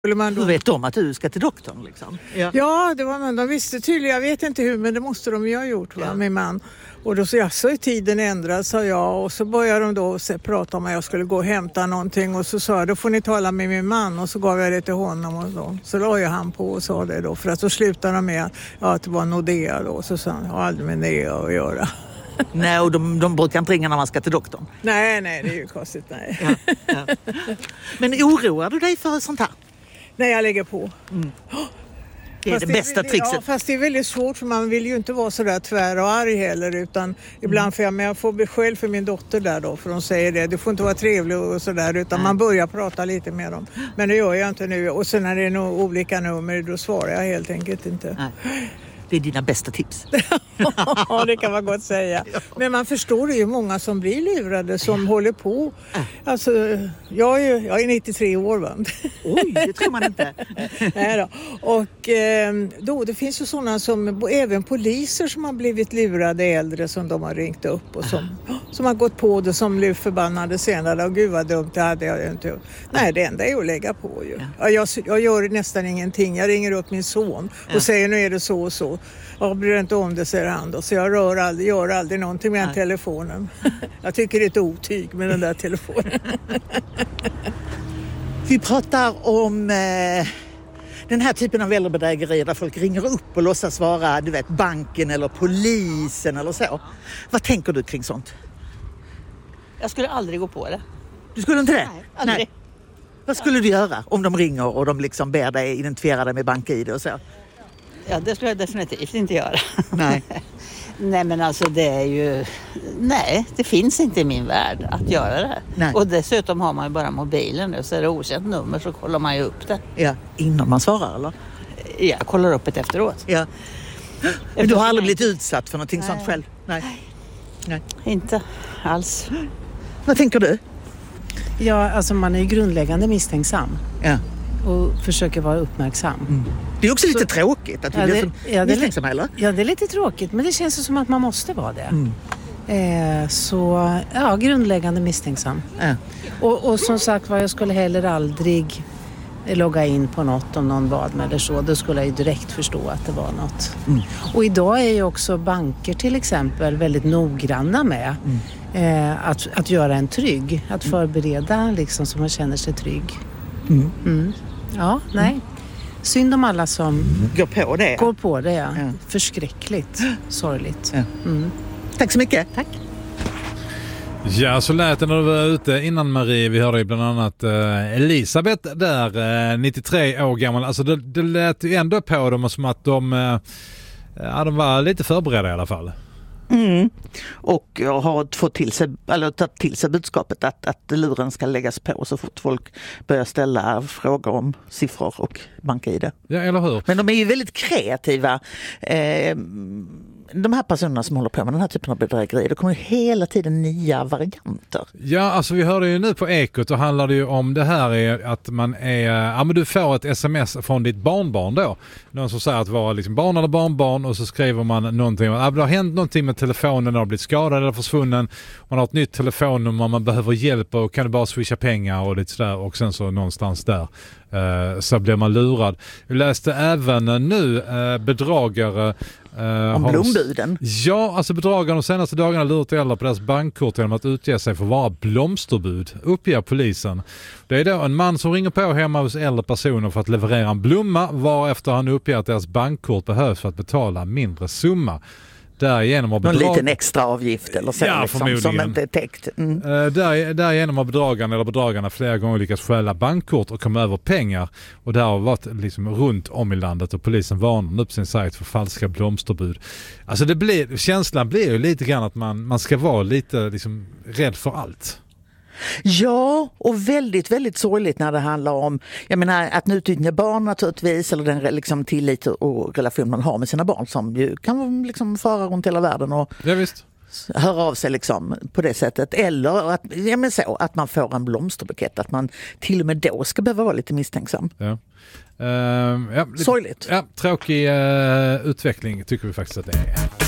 Hur vet de att du ska till doktorn liksom? Ja, det var man. De visste tydligen, jag vet inte hur, men det måste de ju ha gjort, va, min man. Och då så är tiden ändrad, sa jag. Och så började de då prata om att jag skulle gå och hämta någonting. Och så sa jag, då får ni tala med min man. Och så gav jag det till honom. Och så la jag han på och sa det då. För att så slutade de med att det var Nordea då. Så sa han, jag har aldrig med Nordea att göra. Nej, och de brukar inte ringa när man ska till doktorn. Nej, det är ju konstigt, nej. Ja. Men oroar du dig för sånt här? Nej, jag lägger på. Det är det bästa trixet. Ja, fast det är väldigt svårt för man vill ju inte vara så där tvär och arg heller, utan ibland får jag får beskäll för min dotter där då, för de säger det, du får inte vara trevlig och sådär, utan man börjar prata lite med dem. Men det gör jag inte nu, och sen när det är olika nummer då svarar jag helt enkelt inte. Nej. Det är dina bästa tips. Ja, det kan man gott säga. Men man förstår det ju många som blir lurade, som håller på. Alltså, jag är 93 år, va? Oj, det tror man inte. Nej då. Och det finns ju sådana som, även poliser som har blivit lurade äldre som de har ringt upp och som har gått på det, som blev förbannade senare. Och gud vad dumt, det hade jag inte. Nej, det enda är att lägga på ju. Ja, jag gör nästan ingenting. Jag ringer upp min son och säger, nu är det så och så. Jag bryr inte om det, säger han då. Så jag gör aldrig någonting med den telefonen. Jag tycker det är ett otyg med den där telefonen. Vi pratar om den här typen av äldrebedrägerier där folk ringer upp och låtsas vara, du vet, banken eller polisen eller så. Vad tänker du kring sånt? Jag skulle aldrig gå på det. Du skulle inte det? Nej, aldrig. Nej. Vad skulle du göra om de ringer och de liksom ber dig identifiera dig med BankID och så? Ja, det skulle jag definitivt inte göra. Nej. Nej, men alltså det är ju... Nej, det finns inte i min värld att göra det. Nej. Och dessutom har man ju bara mobilen nu, så är det okänt nummer så kollar man ju upp det. Ja, innan man svarar eller? Ja, jag kollar upp det efteråt. Ja. Men du har aldrig blivit utsatt för någonting sånt själv? Nej. Inte alls. Vad tänker du? Ja, alltså man är ju grundläggande misstänksam. Ja. Och försöker vara uppmärksam. Mm. Det är också lite tråkigt att vi blir så misstänksamma, eller? Ja, det är lite tråkigt, men det känns som att man måste vara det. Så, grundläggande misstänksam. Ja. Och som sagt, jag skulle heller aldrig logga in på något om någon bad med eller så. Då skulle jag ju direkt förstå att det var något. Och idag är ju också banker till exempel väldigt noggranna med att göra en trygg. Att förbereda liksom så man känner sig trygg. Ja, nej. Synd om alla som går på det. Ja. Förskräckligt, sorgligt. Ja. Tack så mycket. Tack. Ja, så lät det när du var ute innan, Marie. Vi hörde ju bland annat Elisabeth där, 93 år gammal. Alltså det lät ju ändå på dem som att de var lite förberedda i alla fall. Och har tagit till sig budskapet att luren ska läggas på så fort folk börjar ställa frågor om siffror och BankID. Ja, eller hur? Men de är ju väldigt kreativa. De här personerna som håller på med den här typen av bedrägerier, det kommer ju hela tiden nya varianter. Ja, alltså vi hörde ju nu på Ekot och handlar det ju om det här är att man är, men du får ett sms från ditt barnbarn då. Någon som säger att vara liksom barn eller barnbarn och så skriver man någonting om att det har hänt någonting med telefonen, den har blivit skadad eller försvunnen. Man har ett nytt telefonnummer, man behöver hjälp och kan du bara swisha pengar och lite sådär och sen så någonstans där så blir man lurad. Vi läste även nu bedragare om blombuden. Ja, alltså bedragarna de senaste dagarna lurat äldre på deras bankkort genom att utge sig för att vara blomsterbud, uppger polisen. Det är då en man som ringer på hemma hos äldre personer för att leverera en blomma, varefter han uppger att deras bankkort behövs för att betala mindre summa. Därigenom har någon liten extra avgift eller så, ja, liksom, som inte är täckt. Därigenom har bedragarna flera gånger lyckats stjäla bankkort och komma över pengar. Och det har varit liksom runt om i landet och polisen varnar nu på sin sajt för falska blomsterbud. Alltså känslan blir ju lite grann att man ska vara lite liksom rädd för allt. Ja, och väldigt, väldigt sorgligt när det handlar om, jag menar, att utnyttja barn naturligtvis, eller den liksom tillit och relation man har med sina barn som ju kan liksom fara runt hela världen och höra av sig liksom på det sättet. Eller att man får en blomsterbukett, att man till och med då ska behöva vara lite misstänksam. Ja. Sorgligt. Ja, tråkig utveckling tycker vi faktiskt att det är.